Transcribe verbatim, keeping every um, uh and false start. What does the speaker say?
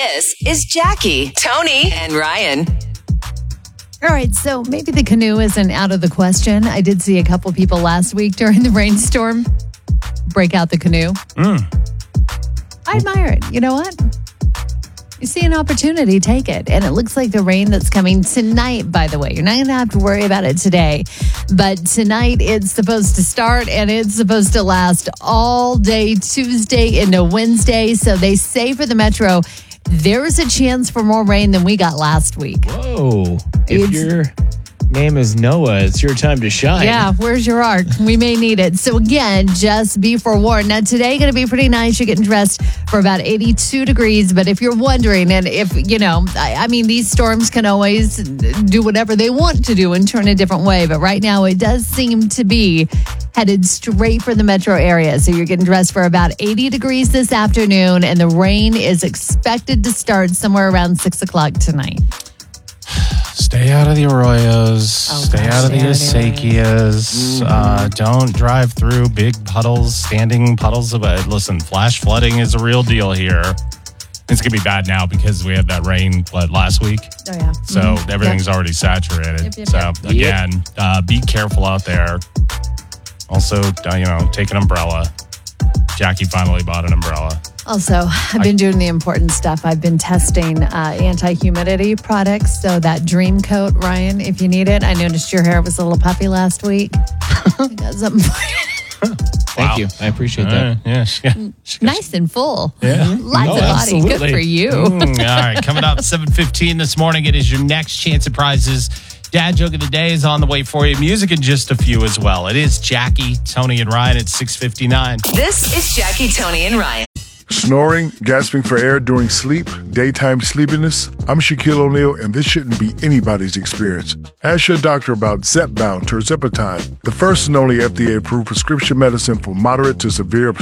This is Jackie, Tony, and Ryan. All right, so maybe the canoe isn't out of the question. I did see a couple people last week during the rainstorm break out the canoe. Mm. I admire it. You know what? You see an opportunity, take it. And it looks like the rain that's coming tonight, by the way. You're not going to have to worry about it today. But tonight, it's supposed to start and it's supposed to last all day Tuesday into Wednesday. So they say for the Metro, there is a chance for more rain than we got last week. Whoa. If It's- your name is Noah, it's your time to shine. Yeah, where's your ark? We may need it. So again, just be forewarned. Now today going to be pretty nice. You're getting dressed for about eighty-two degrees. But if you're wondering, and if, you know, I, I mean, these storms can always do whatever they want to do and turn a different way. But right now it does seem to be headed straight for the metro area. So you're getting dressed for about eighty degrees this afternoon. And the rain is expected to start somewhere around six o'clock tonight. Stay out of the arroyos. Oh, stay gosh, out of the stay out of the acequias. Uh, don't drive through big puddles, standing puddles of it. Listen, flash flooding is a real deal here. It's going to be bad now because we had that rain what, last week. Oh, yeah. So Mhm. everything's Yep. already saturated. Yep, yep, so yep. again, uh, be careful out there. Also, uh, you know, take an umbrella. Jackie finally bought an umbrella. Also, I've been doing the important stuff. I've been testing uh, anti-humidity products. So that dream coat, Ryan, if you need it. I noticed your hair was a little puffy last week. I got something for you. Thank Wow. you. I appreciate Uh, that. yeah, she got- she got- Nice and full. Yeah. Lots No, of body. Good absolutely. for you. Mm, all right, coming up seven fifteen this morning. It is your next chance at prizes. Dad joke of the day is on the way for you. Music in just a few as well. It is Jackie, Tony, and Ryan at six fifty-nine. This is Jackie, Tony, and Ryan. Snoring, gasping for air during sleep, daytime sleepiness. I'm Shaquille O'Neal, and this shouldn't be anybody's experience. Ask your doctor about Zepbound tirzepatide, the first and only F D A-approved prescription medicine for moderate to severe